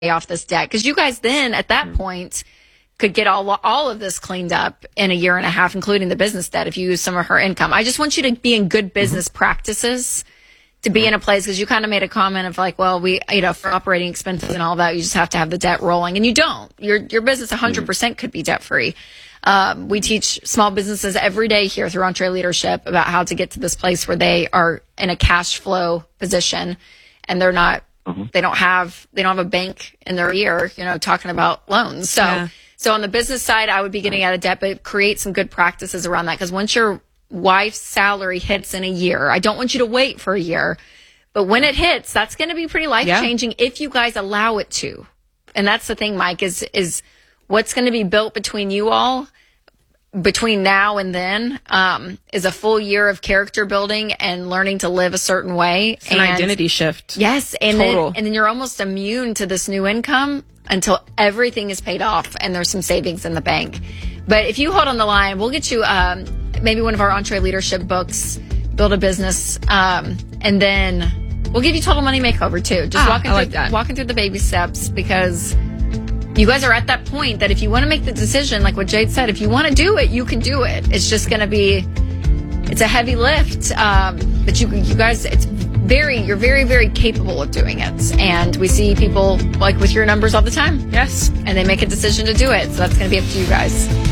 off this debt. Because you guys then, at that point, could get all of this cleaned up in a year and a half, including the business debt, if you use some of her income. I just want you to be in good business practices, to be in a place, because you kind of made a comment of like, well, we, for operating expenses and all that, you just have to have the debt rolling, and you don't. Your business 100% could be debt free. We teach small businesses every day here through EntreLeadership about how to get to this place where they are in a cash flow position, and they're not, they don't have a bank in their ear, talking about loans. So on the business side, I would be getting out of debt, but create some good practices around that. Because once your wife's salary hits in a year, I don't want you to wait for a year, but when it hits, that's going to be pretty life-changing if you guys allow it to. And that's the thing, Mike, is what's going to be built between you all between now and then is a full year of character building and learning to live a certain way. It's an identity shift. Yes. And then you're almost immune to this new income until everything is paid off and there's some savings in the bank. But if you hold on the line, we'll get you maybe one of our EntreLeadership books, Build a Business, and then we'll give you Total Money Makeover too. Just walking through the baby steps, because you guys are at that point that if you want to make the decision, like what Jade said, if you want to do it, you can do it. It's just going to be, it's a heavy lift, but you guys, you're very, very capable of doing it. And we see people like with your numbers all the time. Yes. And they make a decision to do it. So that's going to be up to you guys.